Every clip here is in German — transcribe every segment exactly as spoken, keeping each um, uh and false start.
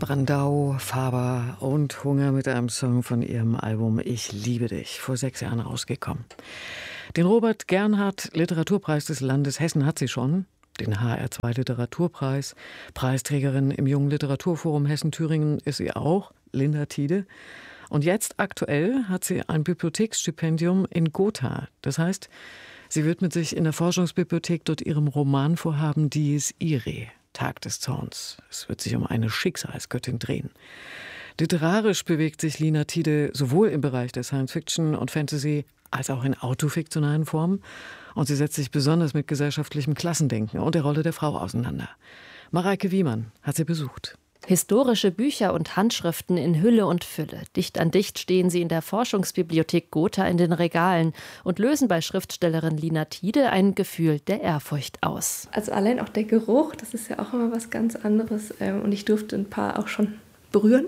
Brandau, Faber und Hunger mit einem Song von ihrem Album Ich liebe dich, vor sechs Jahren rausgekommen. Den Robert Gernhardt Literaturpreis des Landes Hessen hat sie schon, den H R zwei Literaturpreis. Preisträgerin im Jungen Literaturforum Hessen-Thüringen ist sie auch, Linda Tiede. Und jetzt aktuell hat sie ein Bibliotheksstipendium in Gotha. Das heißt, sie widmet sich in der Forschungsbibliothek dort ihrem Romanvorhaben Dies Irae, Tag des Zorns. Es wird sich um eine Schicksalsgöttin drehen. Literarisch bewegt sich Lina Tiede sowohl im Bereich der Science-Fiction und Fantasy als auch in autofiktionalen Formen. Und sie setzt sich besonders mit gesellschaftlichem Klassendenken und der Rolle der Frau auseinander. Mareike Wiemann hat sie besucht. Historische Bücher und Handschriften in Hülle und Fülle. Dicht an dicht stehen sie in der Forschungsbibliothek Gotha in den Regalen und lösen bei Schriftstellerin Lina Tiede ein Gefühl der Ehrfurcht aus. Also allein auch der Geruch, das ist ja auch immer was ganz anderes. Und ich durfte ein paar auch schon berühren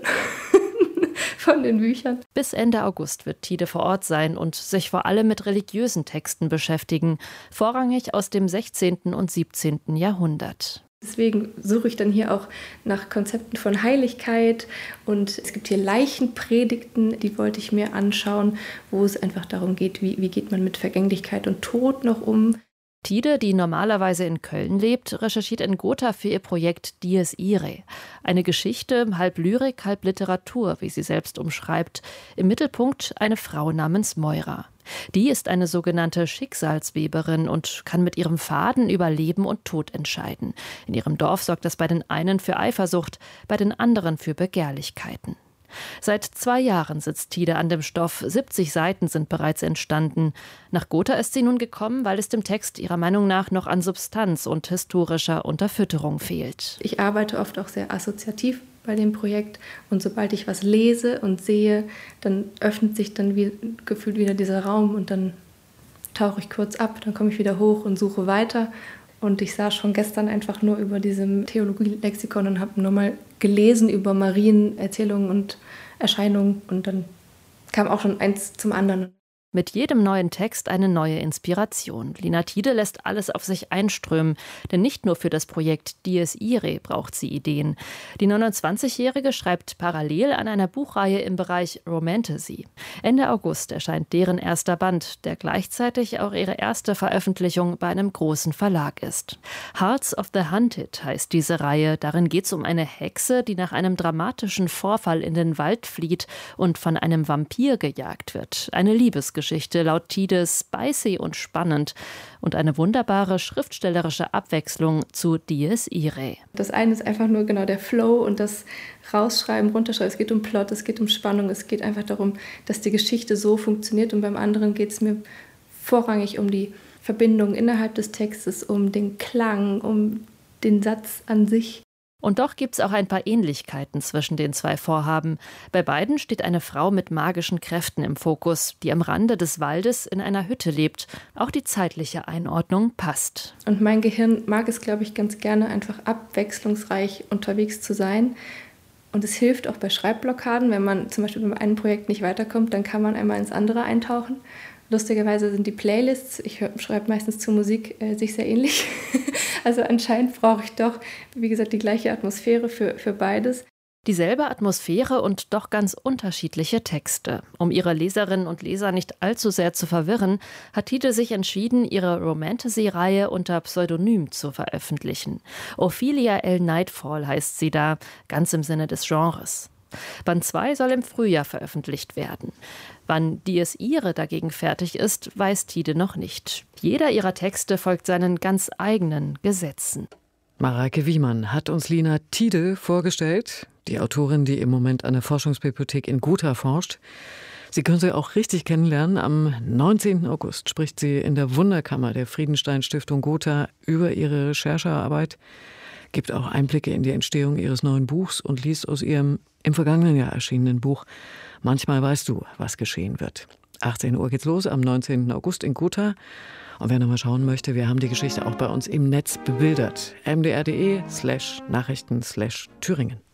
von den Büchern. Bis Ende August wird Tiede vor Ort sein und sich vor allem mit religiösen Texten beschäftigen, vorrangig aus dem sechzehnten und siebzehnten Jahrhundert. Deswegen suche ich dann hier auch nach Konzepten von Heiligkeit und es gibt hier Leichenpredigten, die wollte ich mir anschauen, wo es einfach darum geht, wie, wie geht man mit Vergänglichkeit und Tod noch um. Tiede, die normalerweise in Köln lebt, recherchiert in Gotha für ihr Projekt Dies Irae. Eine Geschichte, halb Lyrik, halb Literatur, wie sie selbst umschreibt. Im Mittelpunkt eine Frau namens Moira. Die ist eine sogenannte Schicksalsweberin und kann mit ihrem Faden über Leben und Tod entscheiden. In ihrem Dorf sorgt das bei den einen für Eifersucht, bei den anderen für Begehrlichkeiten. Seit zwei Jahren sitzt Tiede an dem Stoff. siebzig Seiten sind bereits entstanden. Nach Gotha ist sie nun gekommen, weil es dem Text ihrer Meinung nach noch an Substanz und historischer Unterfütterung fehlt. Ich arbeite oft auch sehr assoziativ bei dem Projekt und sobald ich was lese und sehe, dann öffnet sich dann wie, gefühlt wieder dieser Raum und dann tauche ich kurz ab, dann komme ich wieder hoch und suche weiter. Und ich saß schon gestern einfach nur über diesem Theologie-Lexikon und habe nochmal gelesen über Marienerzählungen und Erscheinungen. Und dann kam auch schon eins zum anderen. Mit jedem neuen Text eine neue Inspiration. Lina Tiede lässt alles auf sich einströmen, denn nicht nur für das Projekt Dies Irae braucht sie Ideen. Die neunundzwanzigjährige schreibt parallel an einer Buchreihe im Bereich Romantasy. Ende August erscheint deren erster Band, der gleichzeitig auch ihre erste Veröffentlichung bei einem großen Verlag ist. Hearts of the Hunted heißt diese Reihe. Darin geht es um eine Hexe, die nach einem dramatischen Vorfall in den Wald flieht und von einem Vampir gejagt wird. Eine Liebesgeschichte. Geschichte laut Tiede spicy und spannend und eine wunderbare schriftstellerische Abwechslung zu Dies Irae. Das eine ist einfach nur genau der Flow und das Rausschreiben, Runterschreiben. Es geht um Plot, es geht um Spannung, es geht einfach darum, dass die Geschichte so funktioniert und beim anderen geht es mir vorrangig um die Verbindung innerhalb des Textes, um den Klang, um den Satz an sich. Und doch gibt es auch ein paar Ähnlichkeiten zwischen den zwei Vorhaben. Bei beiden steht eine Frau mit magischen Kräften im Fokus, die am Rande des Waldes in einer Hütte lebt. Auch die zeitliche Einordnung passt. Und mein Gehirn mag es, glaube ich, ganz gerne, einfach abwechslungsreich unterwegs zu sein. Und es hilft auch bei Schreibblockaden, wenn man zum Beispiel bei einem Projekt nicht weiterkommt, dann kann man einmal ins andere eintauchen. Lustigerweise sind die Playlists, ich schreibe meistens zur Musik, äh, sich sehr ähnlich. Also anscheinend brauche ich doch, wie gesagt, die gleiche Atmosphäre für, für beides. Dieselbe Atmosphäre und doch ganz unterschiedliche Texte. Um ihre Leserinnen und Leser nicht allzu sehr zu verwirren, hat Tiede sich entschieden, ihre Romantasy-Reihe unter Pseudonym zu veröffentlichen. Ophelia L. Nightfall heißt sie da, ganz im Sinne des Genres. Band zwei soll im Frühjahr veröffentlicht werden. Wann Dies Irae dagegen fertig ist, weiß Tiede noch nicht. Jeder ihrer Texte folgt seinen ganz eigenen Gesetzen. Mareike Wiemann hat uns Lina Tiede vorgestellt, die Autorin, die im Moment an der Forschungsbibliothek in Gotha forscht. Sie können sie auch richtig kennenlernen. Am neunzehnten August spricht sie in der Wunderkammer der Friedenstein-Stiftung Gotha über ihre Recherchearbeit, gibt auch Einblicke in die Entstehung ihres neuen Buchs und liest aus ihrem im vergangenen Jahr erschienenen Buch Manchmal weißt du, was geschehen wird. achtzehn Uhr geht's los am neunzehnten August in Gotha. Und wer noch mal schauen möchte, wir haben die Geschichte auch bei uns im Netz bebildert. m d r punkt d e slash Nachrichten slash Thüringen.